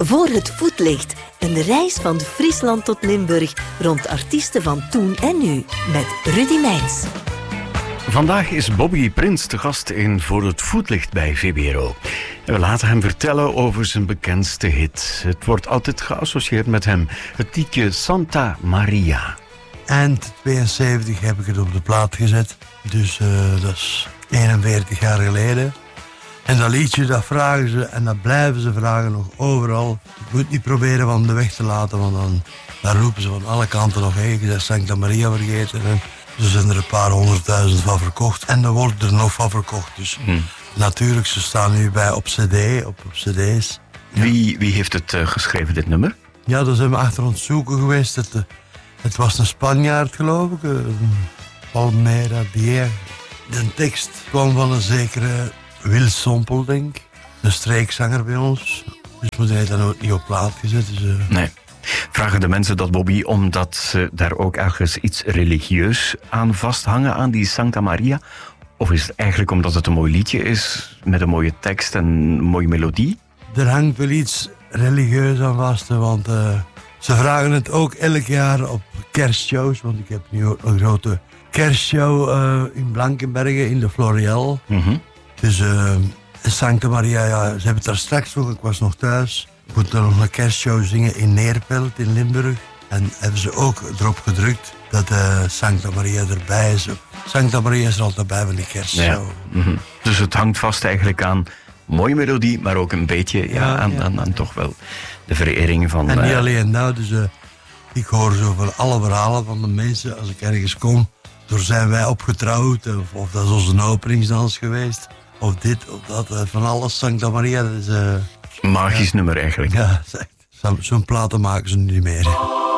Voor het voetlicht. Een reis van Friesland tot Limburg rond artiesten van toen en nu. Met Rudy Meijns. Vandaag is Bobby Prins te gast in Voor het voetlicht bij VPRO. En we laten hem vertellen over zijn bekendste hit. Het wordt altijd geassocieerd met hem. Het liedje Santa Maria. Eind 72 heb ik het op de plaat gezet. Dus dat is 41 jaar geleden. En dat liedje, dat vragen ze en dat blijven ze vragen nog overal. Ik moet niet proberen van de weg te laten, want dan roepen ze van alle kanten nog heen. Je bent Santa Maria vergeten. En er zijn er een paar 100.000 van verkocht. En er wordt er nog van verkocht. Dus natuurlijk, ze staan nu bij op cd, op cd's. Ja. Wie heeft het geschreven, dit nummer? Ja, daar zijn we achter ons zoeken geweest. Het was een Spanjaard, geloof ik. Palmera Dier. De tekst kwam van een zekere Wil Sompel, denk ik. Een streekzanger bij ons. Dus we hebben dat ook niet op plaat gezet. Dus, Nee. Vragen de mensen dat, Bobby, omdat ze daar ook ergens iets religieus aan vasthangen, aan die Santa Maria? Of is het eigenlijk omdat het een mooi liedje is, met een mooie tekst en een mooie melodie? Er hangt wel iets religieus aan vast, want ze vragen het ook elk jaar op kerstshows. Want ik heb nu ook een grote kerstshow in Blankenbergen, in de Florial. Dus Santa Maria, ja, ze hebben het daar straks nog, ik was nog thuis. Ik moet nog een kerstshow zingen in Neerpelt in Limburg. En hebben ze ook erop gedrukt dat Santa Maria erbij is. Santa Maria is er altijd bij van die kerstshow. Ja. Dus het hangt vast eigenlijk aan mooie melodie, maar ook een beetje aan toch wel de verering van... En niet alleen nou, dus ik hoor zo van alle verhalen van de mensen als ik ergens kom. Door zijn wij opgetrouwd, of dat is onze openingsdans geweest. Of dit, of dat, van alles. Santa Maria, dat is... Magisch nummer eigenlijk. Ja, zo'n platen maken ze nu niet meer.